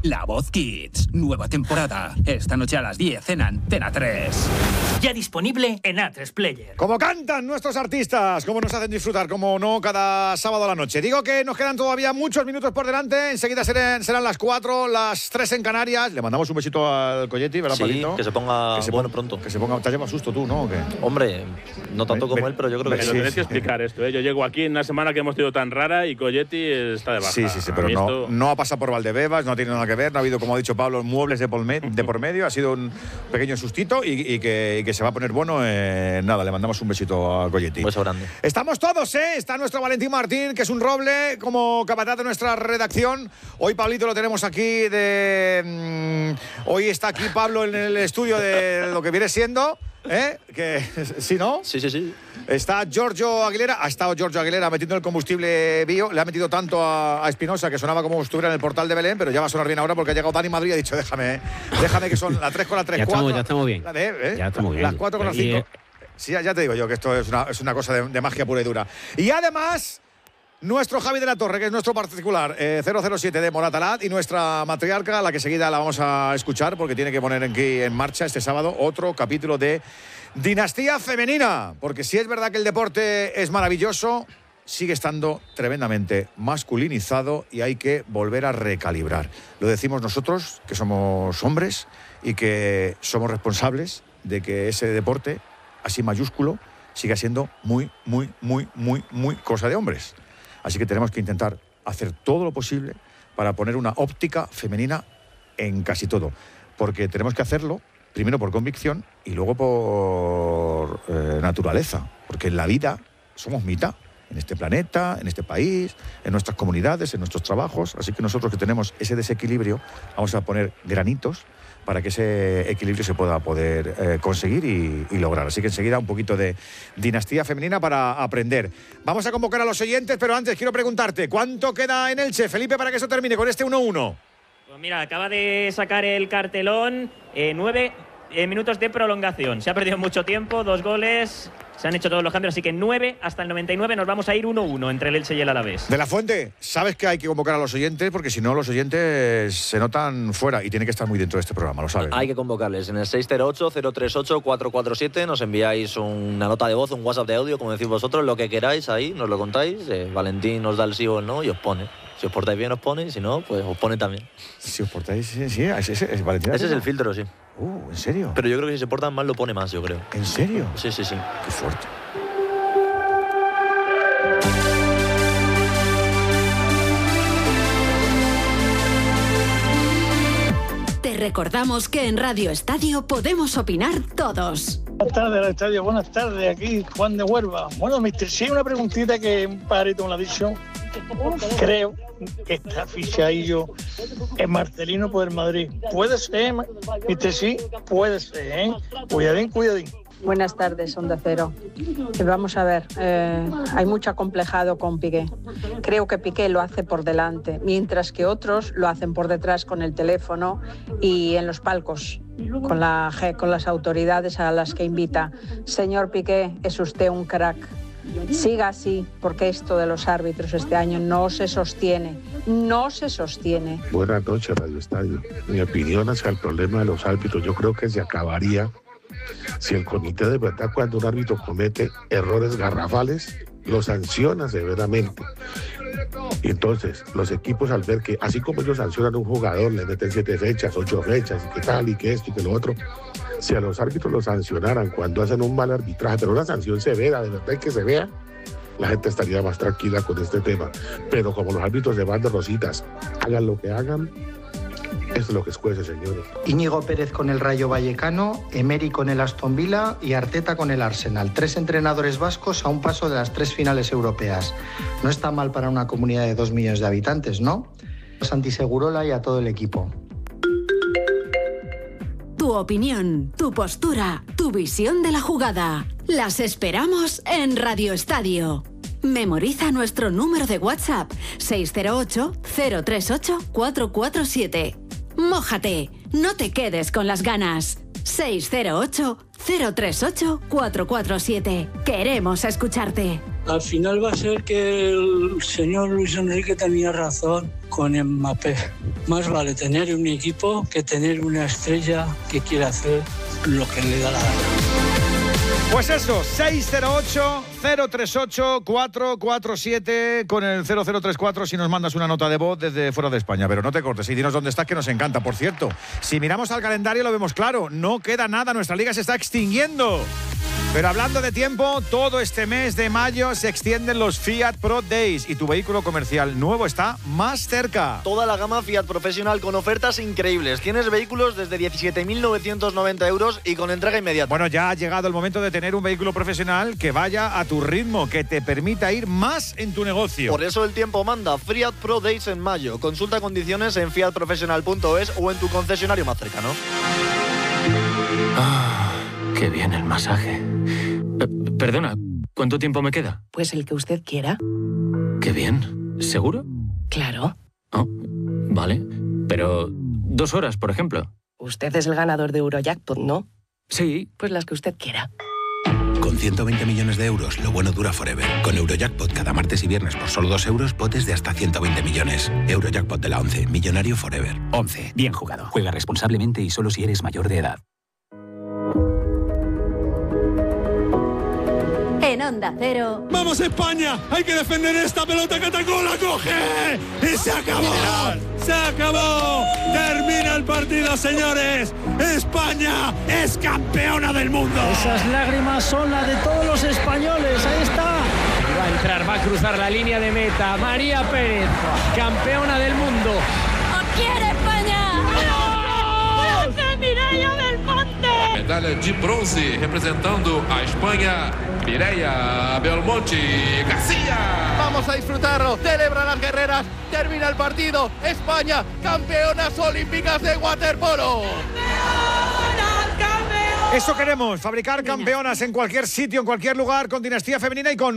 La Voz Kids, nueva temporada. Esta noche a las 10 en Antena 3. Ya disponible en A3 Player. Como cantan nuestros artistas, cómo nos hacen disfrutar, como no, cada sábado a la noche. Digo que nos quedan todavía muchos minutos por delante. Enseguida serán las 4, las 3 en Canarias. Le mandamos un besito al Coyetti, ¿verdad, sí, Palito? Que se ponga bueno pronto. Que se ponga. Te has llevado susto tú, ¿no? ¿O qué? Hombre, no tanto como él, pero yo creo que sí. Lo tenéis que explicar esto, ¿eh? Yo llego aquí en una semana que hemos tenido tan rara y Coyetti está de baja. Sí, pero no ha pasado por Valdebebas, no tiene nada que ver, no ha habido, como ha dicho Pablo, muebles de por medio, ha sido un pequeño sustito y que se va a poner bueno. Nada, le mandamos un besito a Coyetti. Un beso grande. Estamos todos, ¿eh? Está nuestro Valentín Martín, que es un roble, como capataz de nuestra redacción. Hoy Pablito lo tenemos aquí hoy está aquí Pablo en el estudio de lo que viene siendo, ¿eh? Que, ¿sí, no? Sí. Está Giorgio Aguilera, ha estado Giorgio Aguilera metiendo el combustible bio, le ha metido tanto a Espinosa que sonaba como si estuviera en el portal de Belén, pero ya va a sonar bien ahora porque ha llegado Dani Madrid y ha dicho, déjame que son las 3 con las 3, 4. Ya estamos bien. Ya estamos bien. Las 4 con las 5. Sí, ya te digo yo que esto es una cosa de magia pura y dura. Y además, nuestro Javi de la Torre, que es nuestro particular, 007 de Moratalaz, y nuestra matriarca, la que seguida la vamos a escuchar porque tiene que poner aquí en marcha este sábado otro capítulo de Dinastía Femenina. Porque si es verdad que el deporte es maravilloso, sigue estando tremendamente masculinizado y hay que volver a recalibrar. Lo decimos nosotros, que somos hombres y que somos responsables de que ese deporte, así mayúsculo, siga siendo muy cosa de hombres. Así que tenemos que intentar hacer todo lo posible para poner una óptica femenina en casi todo. Porque tenemos que hacerlo, primero por convicción y luego por naturaleza. Porque en la vida somos mitad. En este planeta, en este país, en nuestras comunidades, en nuestros trabajos. Así que nosotros que tenemos ese desequilibrio, vamos a poner granitos para que ese equilibrio se pueda poder conseguir y lograr. Así que enseguida un poquito de dinastía femenina para aprender. Vamos a convocar a los oyentes, pero antes quiero preguntarte, ¿cuánto queda en Elche, Felipe, para que eso termine con este 1-1? Pues mira, acaba de sacar el cartelón, 9 minutos de prolongación. Se ha perdido mucho tiempo, 2 goles, se han hecho todos los cambios, así que 9 hasta el 99 nos vamos a ir 1-1 entre el Elche y el Alavés. De la Fuente, sabes que hay que convocar a los oyentes porque si no los oyentes se notan fuera y tienen que estar muy dentro de este programa, lo sabes. Hay que convocarles en el 608-038-447, nos enviáis una nota de voz, un WhatsApp de audio, como decís vosotros, lo que queráis ahí, nos lo contáis, Valentín nos da el sí o el no y os pone. Si os portáis bien os pone y si no, pues os pone también. Si os portáis, sí, es Valentín. Ese es el filtro, sí. ¿En serio? Pero yo creo que si se portan mal lo pone más, yo creo. ¿En serio? Sí. Qué fuerte. Te recordamos que en Radio Estadio podemos opinar todos. Buenas tardes, Radio Estadio. Buenas tardes, aquí Juan de Huelva. Bueno, Mr. Sí, una preguntita que un pajarito me lo ha dicho. Creo que esta fichadillo es Marcelino por el Madrid. Puede ser, Mr. Sí, puede ser, ¿eh? Cuidadín. Buenas tardes, Onda Cero. Vamos a ver, hay mucho acomplejado con Piqué. Creo que Piqué lo hace por delante, mientras que otros lo hacen por detrás con el teléfono y en los palcos, con las autoridades a las que invita. Señor Piqué, es usted un crack. Siga así, porque esto de los árbitros este año no se sostiene. Buenas noches, Radio Estadio. Mi opinión hacia el problema de los árbitros, yo creo que se acabaría si el comité de verdad, cuando un árbitro comete errores garrafales, lo sanciona severamente. Y entonces los equipos, al ver que así como ellos sancionan a un jugador, le meten 7 fechas, 8 fechas, y que tal, y que esto y que lo otro, si a los árbitros los sancionaran cuando hacen un mal arbitraje, pero una sanción severa, de verdad que se vea, la gente estaría más tranquila con este tema. Pero como los árbitros de banda rositas hagan lo que hagan, esto es lo que escuece, señores. Íñigo Pérez con el Rayo Vallecano, Emery con el Aston Villa y Arteta con el Arsenal. 3 entrenadores vascos a un paso de las 3 finales europeas. No está mal para una comunidad de 2 millones de habitantes, ¿no? Santi Segurola y a todo el equipo. Tu opinión, tu postura, tu visión de la jugada. Las esperamos en Radio Estadio. Memoriza nuestro número de WhatsApp 608-038-447. Mójate, no te quedes con las ganas. 608-038-447. Queremos escucharte. al final va a ser que el señor Luis Enrique tenía razón con Mbappé. Más vale tener un equipo que tener una estrella que quiere hacer lo que le da la gana. Pues eso, 608-038-447 con el 0034 si nos mandas una nota de voz desde fuera de España. Pero no te cortes y dinos dónde estás, que nos encanta. Por cierto, si miramos al calendario lo vemos claro, no queda nada, nuestra liga se está extinguiendo. Pero hablando de tiempo, todo este mes de mayo se extienden los Fiat Pro Days y tu vehículo comercial nuevo está más cerca. Toda la gama Fiat Professional con ofertas increíbles. Tienes vehículos desde 17.990 euros y con entrega inmediata. Bueno, ya ha llegado el momento de tener un vehículo profesional que vaya a tu ritmo, que te permita ir más en tu negocio. Por eso el tiempo manda. Fiat Pro Days en mayo. Consulta condiciones en fiatprofessional.es o en tu concesionario más cercano. Qué bien el masaje. Perdona, ¿cuánto tiempo me queda? Pues el que usted quiera. Qué bien. ¿Seguro? Claro. Oh, vale. Pero 2 horas, por ejemplo. Usted es el ganador de Eurojackpot, ¿no? Sí. Pues las que usted quiera. Con 120 millones de euros, lo bueno dura forever. Con Eurojackpot cada martes y viernes por solo 2 euros, potes de hasta 120 millones. Eurojackpot de la 11, millonario forever. 11. Bien jugado. Juega responsablemente y solo si eres mayor de edad. En Onda Cero. ¡Vamos España! ¡Hay que defender esta pelota que atacó! ¡La coge! ¡Y se acabó! ¡Se acabó! ¡Termina el partido, señores! ¡España es campeona del mundo! Esas lágrimas son las de todos los españoles. Ahí está. Va a entrar, va a cruzar la línea de meta. María Pérez, campeona del mundo. ¡O quiere España! ¡Gracias, Mireia Belmonte! Medalha de bronce representando a Espanha, Mireia Belmonte García. Vamos a disfrutarlo. Celebran las guerreras. Termina el partido. España, campeonas olímpicas de waterpolo. Eso queremos, fabricar campeonas en cualquier sitio, en cualquier lugar, con dinastía femenina y con